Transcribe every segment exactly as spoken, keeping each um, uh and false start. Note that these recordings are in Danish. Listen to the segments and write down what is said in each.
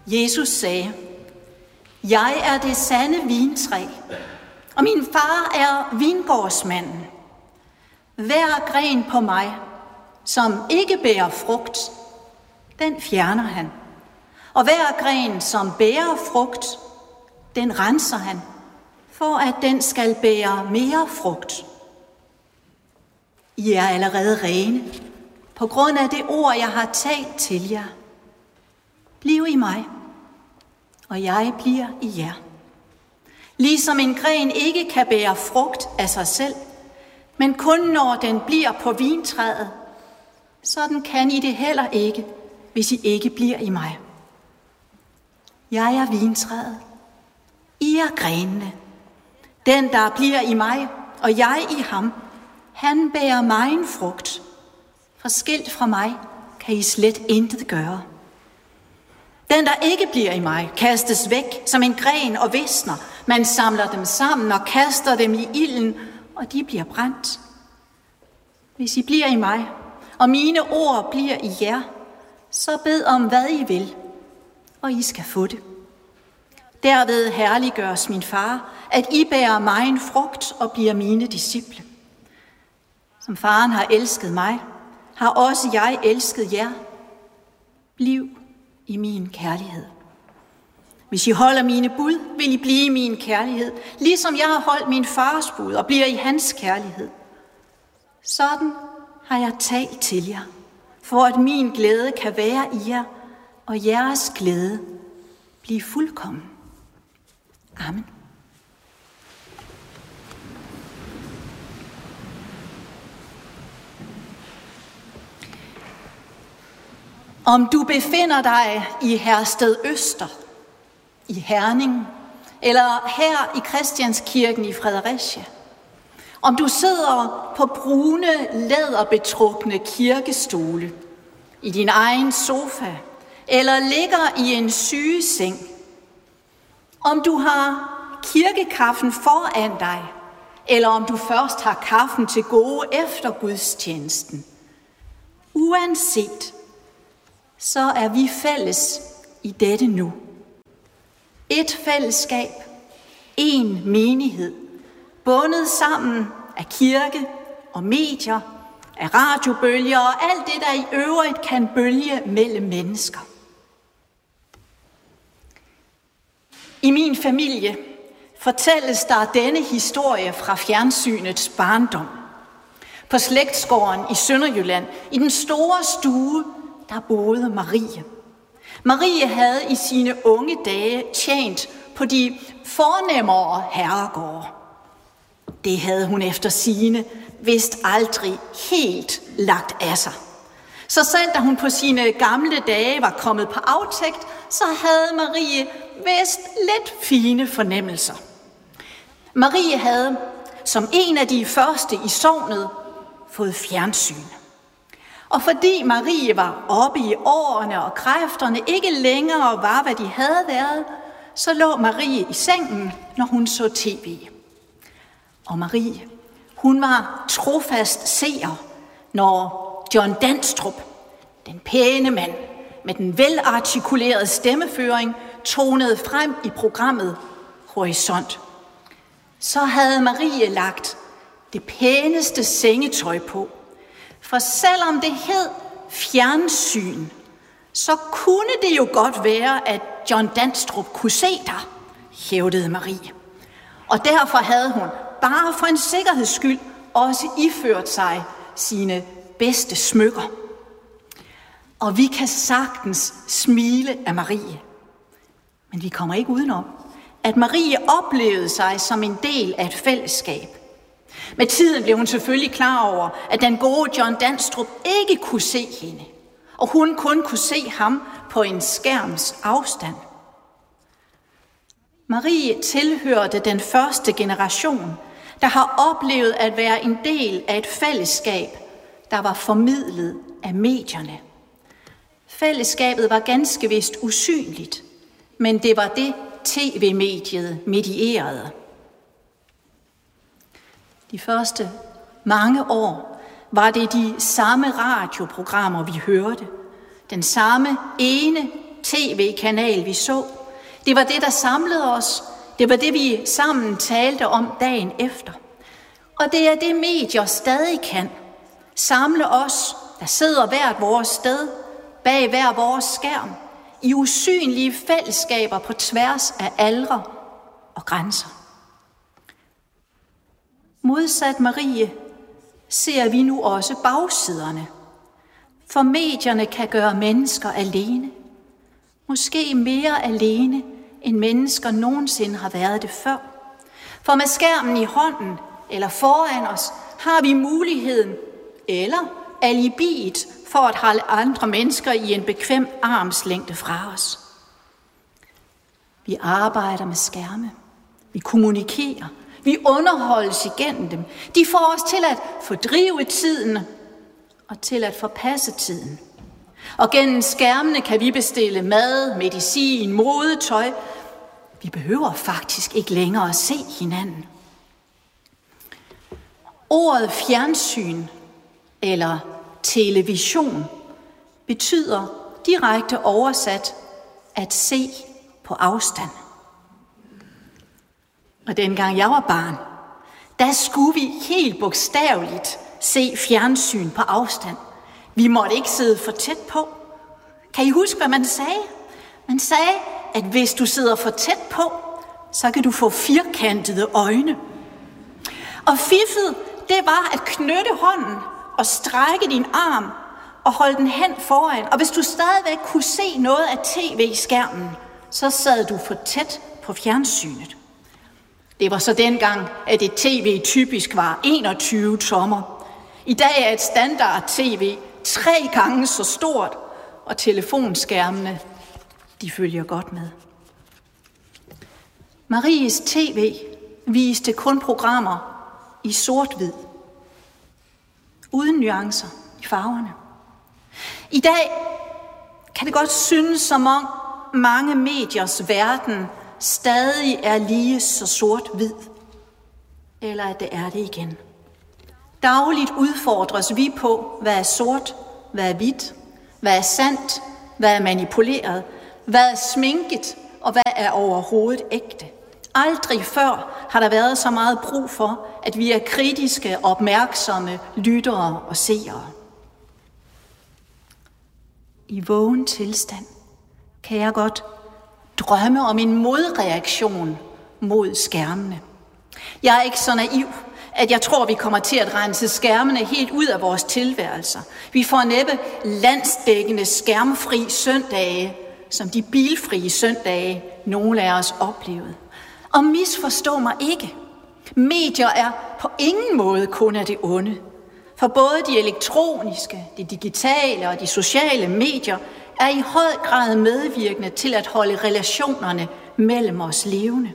Jesus sagde, jeg er det sande vintræ, og min far er vingårdsmanden. Hver gren på mig, som ikke bærer frugt, den fjerner han. Og hver gren, som bærer frugt, den renser han, for at den skal bære mere frugt. I er allerede rene, på grund af det ord, jeg har talt til jer. Bliv i mig, og jeg bliver i jer. Ligesom en gren ikke kan bære frugt af sig selv, men kun når den bliver på vintræet, sådan kan I det heller ikke, hvis I ikke bliver i mig. Jeg er vintræet, I er grenene. Den, der bliver i mig, og jeg i ham, han bærer megen frugt. For skilt fra mig kan I slet intet gøre. Den, der ikke bliver i mig, kastes væk som en gren og visner. Man samler dem sammen og kaster dem i ilden, og de bliver brændt. Hvis I bliver i mig, og mine ord bliver i jer, så bed om, hvad I vil, og I skal få det. Derved herliggøres min far, at I bærer megen frugt og bliver mine disciple. Som faren har elsket mig, har også jeg elsket jer. Bliv i min kærlighed. Hvis I holder mine bud, vil I blive i min kærlighed, ligesom jeg har holdt min fars bud og bliver i hans kærlighed. Sådan har jeg talt til jer, for at min glæde kan være i jer, og jeres glæde blive fuldkommen. Amen. Om du befinder dig i Hersted Øster, i Herning, eller her i Christianskirken i Fredericia, om du sidder på brune, læderbetrukne kirkestole, i din egen sofa, eller ligger i en sygeseng, om du har kirkekaffen foran dig, eller om du først har kaffen til gode efter gudstjenesten. Uanset, så er vi fælles i dette nu. Et fællesskab, en menighed, bundet sammen af kirke og medier, af radiobølger og alt det, der i øvrigt kan bølge mellem mennesker. I min familie fortælles der denne historie fra fjernsynets barndom. På slægtsgården i Sønderjylland, i den store stue, der boede Marie. Marie havde i sine unge dage tjent på de fornemmere herregårde. Det havde hun efter sigende vist aldrig helt lagt af sig. Så selv da hun på sine gamle dage var kommet på aftægt, så havde Marie vist lidt fine fornemmelser. Marie havde, som en af de første i sognet, fået fjernsyn. Og fordi Marie var oppe i årene, og kræfterne ikke længere var, hvad de havde været, så lå Marie i sengen, når hun så tv. Og Marie, hun var trofast seer, når John Danstrup, den pæne mand med den velartikulerede stemmeføring, tonede frem i programmet Horisont. Så havde Marie lagt det pæneste sengetøj på. For selvom det hed fjernsyn, så kunne det jo godt være, at John Danstrup kunne se dig, hævdede Marie. Og derfor havde hun, bare for en sikkerheds skyld, også iført sig sine bedste smykker. Og vi kan sagtens smile af Marie. Men vi kommer ikke udenom, at Marie oplevede sig som en del af et fællesskab. Med tiden blev hun selvfølgelig klar over, at den gode John Danstrup ikke kunne se hende, og hun kun kunne se ham på en skærms afstand. Marie tilhørte den første generation, der har oplevet at være en del af et fællesskab, der var formidlet af medierne. Fællesskabet var ganske vist usynligt, men det var det, tv-mediet medierede. De første mange år var det de samme radioprogrammer, vi hørte. Den samme ene tv-kanal, vi så. Det var det, der samlede os. Det var det, vi sammen talte om dagen efter. Og det er det, medier stadig kan. Samle os, der sidder hvert vores sted, bag hver vores skærm, i usynlige fællesskaber på tværs af aldre og grænser. Modsat Marie ser vi nu også bagsiderne. For medierne kan gøre mennesker alene. Måske mere alene, end mennesker nogensinde har været det før. For med skærmen i hånden eller foran os, har vi muligheden eller alibiet for at holde andre mennesker i en bekvem armslængde fra os. Vi arbejder med skærme. Vi kommunikerer. Vi underholdes igennem dem. De får os til at fordrive tiden og til at forpasse tiden. Og gennem skærmene kan vi bestille mad, medicin, modetøj. Vi behøver faktisk ikke længere at se hinanden. Ordet fjernsyn eller television betyder direkte oversat at se på afstand. Og dengang jeg var barn, der skulle vi helt bogstaveligt se fjernsyn på afstand. Vi måtte ikke sidde for tæt på. Kan I huske, hvad man sagde? Man sagde, at hvis du sidder for tæt på, så kan du få firkantede øjne. Og fiffet, det var at knytte hånden og strække din arm og holde den hen foran. Og hvis du stadigvæk kunne se noget af tv-skærmen, så sad du for tæt på fjernsynet. Det var så dengang, at et tv typisk var enogtyve tommer. I dag er et standard-tv tre gange så stort, og telefonskærmene, de følger godt med. Maries tv viste kun programmer i sort-hvid, uden nuancer i farverne. I dag kan det godt synes, som om mange mediers verden stadig er lige så sort-hvid, eller at det er det igen. Dagligt udfordres vi på, hvad er sort, hvad er hvidt, hvad er sandt, hvad er manipuleret, hvad er sminket, og hvad er overhovedet ægte. Aldrig før har der været så meget brug for, at vi er kritiske, opmærksomme lyttere og seere. I vågen tilstand kan jeg godt drømme om en modreaktion mod skærmene. Jeg er ikke så naiv, at jeg tror, vi kommer til at rense skærmene helt ud af vores tilværelser. Vi får næppe landsdækkende skærmfri søndage, som de bilfrie søndage, nogle af os oplevede. Og misforstå mig ikke. Medier er på ingen måde kun af det onde. For både de elektroniske, de digitale og de sociale medier er i høj grad medvirkende til at holde relationerne mellem os levende.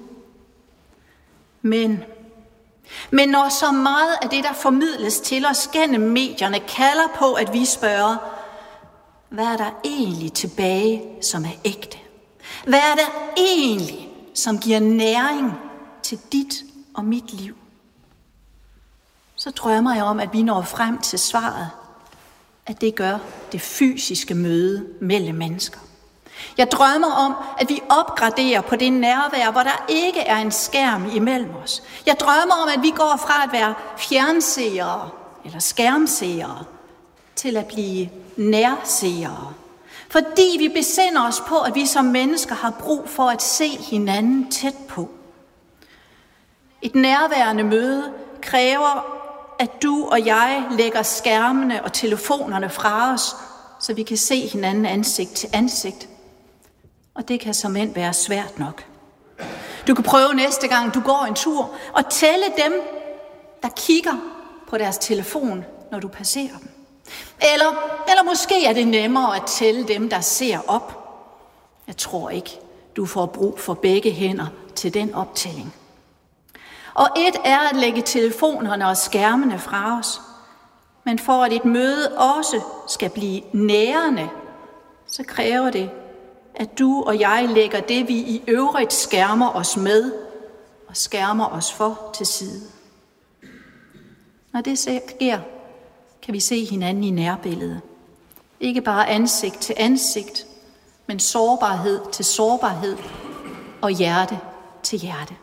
Men, men når så meget af det, der formidles til os gennem medierne, kalder på, at vi spørger, hvad er der egentlig tilbage, som er ægte? Hvad er der egentlig, som giver næring til dit og mit liv? Så drømmer jeg om, at vi når frem til svaret, at det gør det fysiske møde mellem mennesker. Jeg drømmer om, at vi opgraderer på det nærvær, hvor der ikke er en skærm imellem os. Jeg drømmer om, at vi går fra at være fjernseere eller skærmseere til at blive nærseere. Fordi vi besinder os på, at vi som mennesker har brug for at se hinanden tæt på. Et nærværende møde kræver, at du og jeg lægger skærmene og telefonerne fra os, så vi kan se hinanden ansigt til ansigt. Og det kan såmænd være svært nok. Du kan prøve næste gang, du går en tur, og tælle dem, der kigger på deres telefon, når du passerer dem. Eller, eller måske er det nemmere at tælle dem, der ser op. Jeg tror ikke, du får brug for begge hænder til den optælling. Og et er at lægge telefonerne og skærmene fra os. Men for at et møde også skal blive nærende, så kræver det, at du og jeg lægger det, vi i øvrigt skærmer os med, og skærmer os for til side. Når det sker, kan vi se hinanden i nærbilledet. Ikke bare ansigt til ansigt, men sårbarhed til sårbarhed og hjerte til hjerte.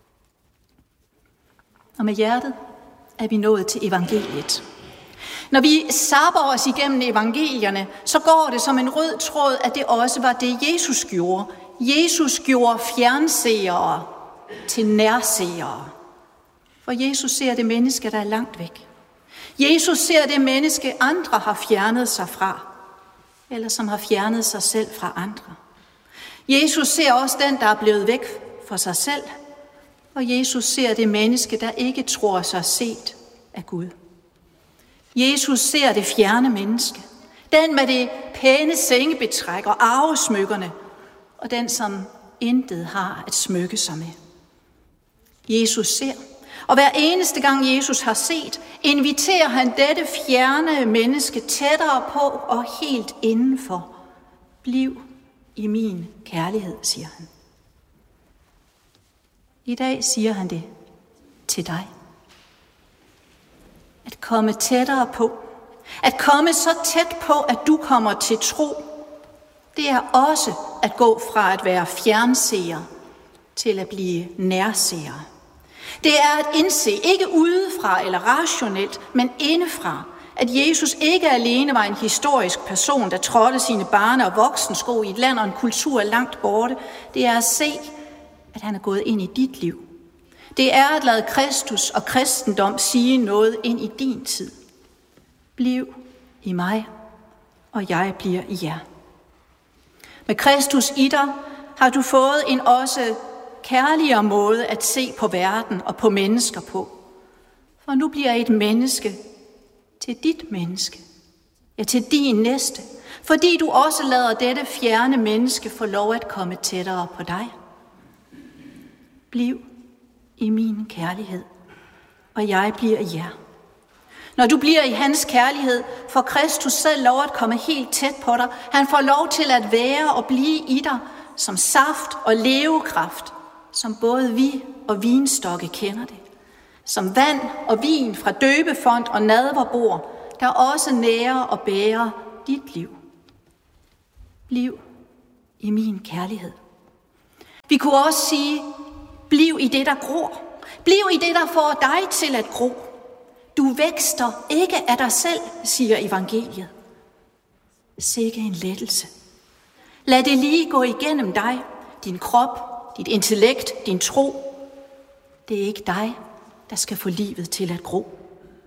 Og med hjertet er vi nået til evangeliet. Når vi sapper os igennem evangelierne, så går det som en rød tråd, at det også var det, Jesus gjorde. Jesus gjorde fjernseere til nærseere. For Jesus ser det menneske, der er langt væk. Jesus ser det menneske, andre har fjernet sig fra, eller som har fjernet sig selv fra andre. Jesus ser også den, der er blevet væk for sig selv, og Jesus ser det menneske, der ikke tror sig set af Gud. Jesus ser det fjerne menneske, den med det pæne sengebetræk og arvesmykkerne, og den, som intet har at smykke sig med. Jesus ser, og hver eneste gang Jesus har set, inviterer han dette fjerne menneske tættere på og helt indenfor. Bliv i min kærlighed, siger han. I dag siger han det til dig. At komme tættere på, at komme så tæt på, at du kommer til tro, det er også at gå fra at være fjernseer til at blive nærseer. Det er at indse, ikke udefra eller rationelt, men indefra, at Jesus ikke alene var en historisk person, der trådte sine barne- og voksensko i et land og en kultur langt borte. Det er at se, at han er gået ind i dit liv. Det er at lade Kristus og kristendom sige noget ind i din tid. Bliv i mig, og jeg bliver i jer. Med Kristus i dig har du fået en også kærligere måde at se på verden og på mennesker på. For nu bliver et menneske til dit menneske, ja, til din næste, fordi du også lader dette fjerne menneske få lov at komme tættere på dig. Bliv i min kærlighed, og jeg bliver i jer. Når du bliver i hans kærlighed, får Kristus selv lov at komme helt tæt på dig. Han får lov til at være og blive i dig som saft og levekraft, som både vi og vinstokke kender det. Som vand og vin fra døbefont og nadverbord, der også nærer og bærer dit liv. Bliv i min kærlighed. Vi kunne også sige, bliv i det, der gror. Bliv i det, der får dig til at gro. Du vækster ikke af dig selv, siger evangeliet. Sikke en lettelse. Lad det lige gå igennem dig, din krop, dit intellekt, din tro. Det er ikke dig, der skal få livet til at gro.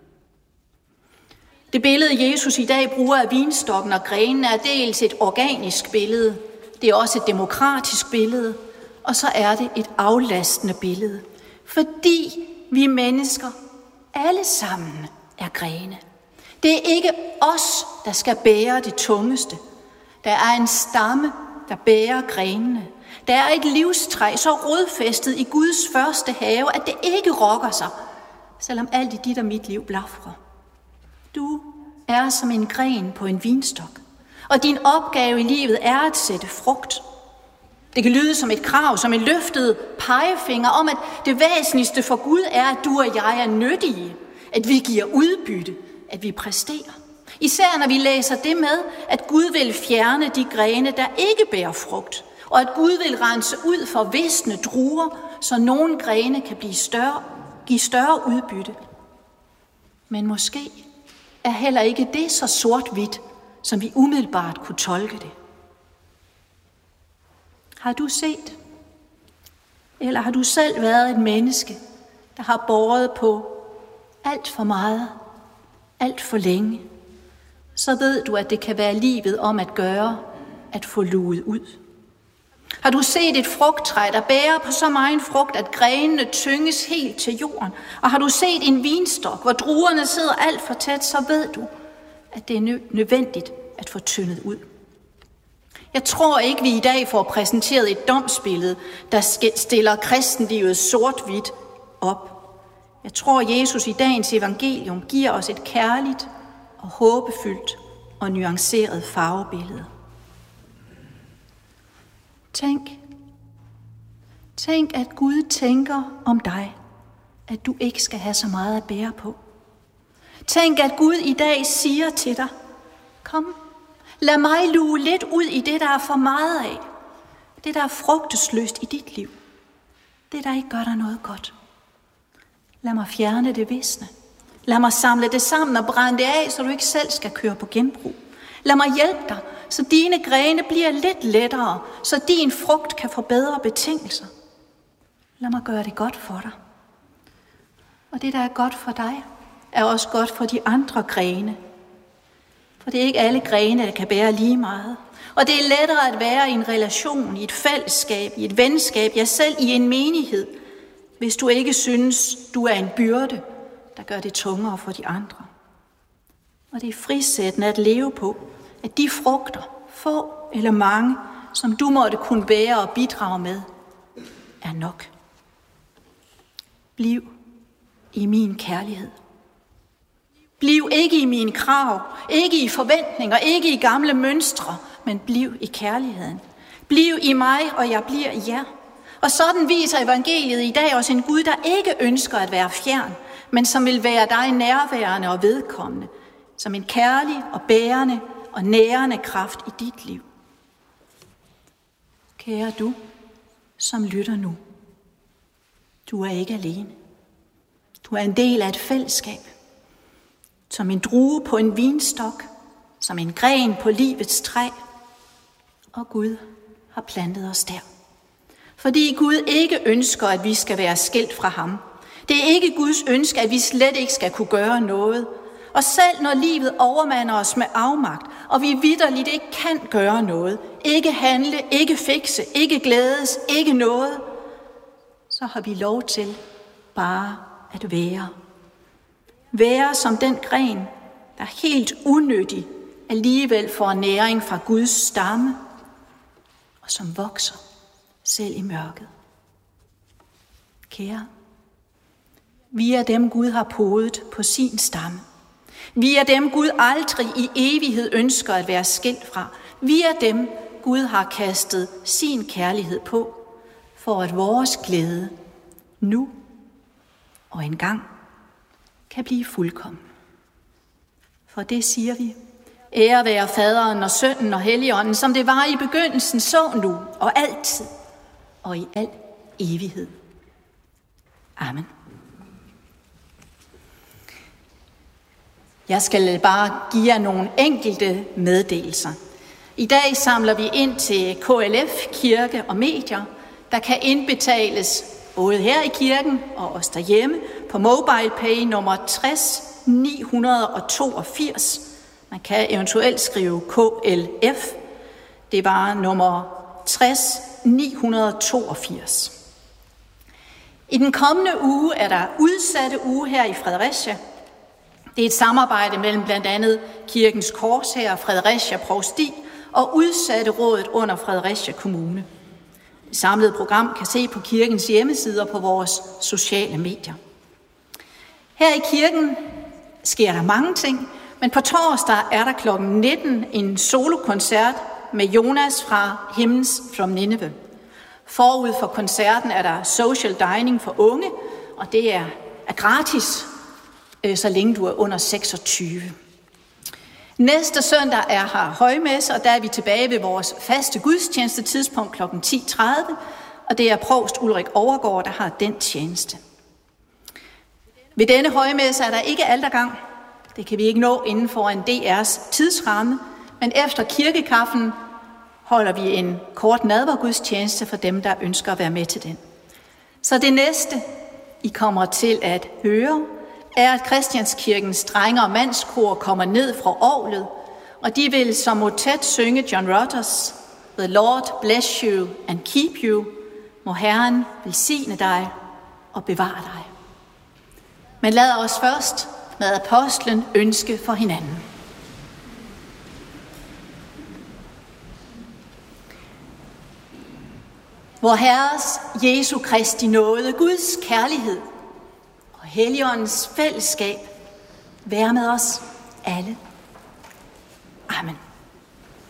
Det billede, Jesus i dag bruger af vinstokken og grenene, er dels et organisk billede. Det er også et demokratisk billede. Og så er det et aflastende billede. Fordi vi mennesker alle sammen er grene. Det er ikke os, der skal bære det tungeste. Der er en stamme, der bærer grenene. Der er et livstræ så rodfæstet i Guds første have, at det ikke rokker sig, selvom alt i dit og mit liv blafrer. Du er som en gren på en vinstok, og din opgave i livet er at sætte frugt. Det kan lyde som et krav, som en løftet pegefinger om, at det væsentligste for Gud er, at du og jeg er nyttige, at vi giver udbytte, at vi præsterer. Især når vi læser det med, at Gud vil fjerne de grene, der ikke bærer frugt, og at Gud vil rense ud for visne druer, så nogle grene kan blive større, give større udbytte. Men måske er heller ikke det så sort-hvidt, som vi umiddelbart kunne tolke det. Har du set, eller har du selv været et menneske, der har båret på alt for meget, alt for længe, så ved du, at det kan være livet om at gøre, at få luet ud. Har du set et frugttræ, der bærer på så meget frugt, at grenene tynges helt til jorden? Og har du set en vinstok, hvor druerne sidder alt for tæt, så ved du, at det er nødvendigt at få tyndet ud. Jeg tror ikke, vi i dag får præsenteret et domsbillede, der stiller kristenlivet sort-hvidt op. Jeg tror, Jesus i dagens evangelium giver os et kærligt og håbefyldt og nuanceret farvebillede. Tænk, tænk, at Gud tænker om dig, at du ikke skal have så meget at bære på. Tænk, at Gud i dag siger til dig, kom, Lad mig luge lidt ud i det, der er for meget af. Det, der er frugtesløst i dit liv. Det, der ikke gør dig noget godt. Lad mig fjerne det visne. Lad mig samle det sammen og brænde det af, så du ikke selv skal køre på genbrug. Lad mig hjælpe dig, så dine grene bliver lidt lettere, så din frugt kan få bedre betingelser. Lad mig gøre det godt for dig. Og det, der er godt for dig, er også godt for de andre grene. For det er ikke alle grene, der kan bære lige meget. Og det er lettere at være i en relation, i et fællesskab, i et venskab, ja selv i en menighed, hvis du ikke synes, du er en byrde, der gør det tungere for de andre. Og det er frisættende at leve på, at de frugter, få eller mange, som du måtte kunne bære og bidrage med, er nok. Bliv i min kærlighed. Bliv ikke i mine krav, ikke i forventninger, ikke i gamle mønstre, men bliv i kærligheden. Bliv i mig, og jeg bliver i jer. Og sådan viser evangeliet i dag også en Gud, der ikke ønsker at være fjern, men som vil være dig nærværende og vedkommende, som en kærlig og bærende og nærende kraft i dit liv. Kære du, som lytter nu. Du er ikke alene. Du er en del af et fællesskab. Som en drue på en vinstok, som en gren på livets træ. Og Gud har plantet os der. Fordi Gud ikke ønsker, at vi skal være skilt fra ham. Det er ikke Guds ønske, at vi slet ikke skal kunne gøre noget. Og selv når livet overmander os med afmagt, og vi vitterligt ikke kan gøre noget, ikke handle, ikke fikse, ikke glædes, ikke noget, så har vi lov til bare at være. Være som den gren, der helt unødig alligevel får næring fra Guds stamme, og som vokser selv i mørket. Kære, vi er dem Gud har podet på sin stamme. Vi er dem Gud aldrig i evighed ønsker at være skilt fra. Vi er dem Gud har kastet sin kærlighed på, for at vores glæde nu og engang kan blive fuldkommen. For det siger vi, ære være faderen og sønnen og helligånden, som det var i begyndelsen, så nu og altid og i al evighed. Amen. Jeg skal bare give jer nogle enkelte meddelelser. I dag samler vi ind til K L F, kirke og medier, der kan indbetales både her i kirken og også derhjemme på MobilePay nummer tres ni hundrede toogfirs. Man kan eventuelt skrive K L F. Det var nummer tres ni hundrede toogfirs. I den kommende uge er der udsatte uge her i Fredericia. Det er et samarbejde mellem blandt andet Kirkens Korshær, Fredericia Provsti og Udsatterådet under Fredericia Kommune. Det samlede program kan se på kirkens hjemmesider på vores sociale medier. Her i kirken sker der mange ting, men på torsdag er der klokken nitten en solokoncert med Jonas fra Hymns from Nineveh. Forud for koncerten er der social dining for unge, og det er, er gratis, så længe du er under seksogtyve. Næste søndag er her højmesse, og der er vi tilbage ved vores faste gudstjeneste tidspunkt klokken ti tredive, og det er provst Ulrik Overgaard, der har den tjeneste. Ved denne højmesse er der ikke altergang. Det kan vi ikke nå inden for en D R's tidsramme, men efter kirkekaffen holder vi en kort nadvergudstjeneste for dem, der ønsker at være med til den. Så det næste, I kommer til at høre, er, at Christianskirkens drenge- og mandskor kommer ned fra orglet, og de vil som motet synge John Rogers, The Lord bless you and keep you. Må Herren velsigne dig og bevare dig. Men lad os først med apostlen ønske for hinanden. Vor Herres Jesu Kristi nåde, Guds kærlighed og Helligåndens fællesskab være med os alle. Amen.